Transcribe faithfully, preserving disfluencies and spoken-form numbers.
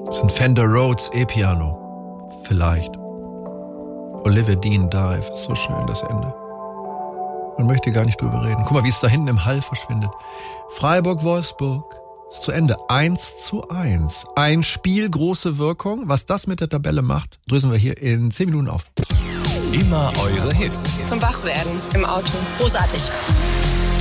Das ist ein Fender Rhodes E-Piano. Vielleicht. Olivia Dean Dive. So schön, das Ende. Man möchte gar nicht drüber reden. Guck mal, wie es da hinten im Hall verschwindet. Freiburg-Wolfsburg ist zu Ende. eins zu eins. Ein Spiel, große Wirkung. Was das mit der Tabelle macht, drösen wir hier in zehn Minuten auf. Immer eure Hits. Zum Wachwerden im Auto. Großartig.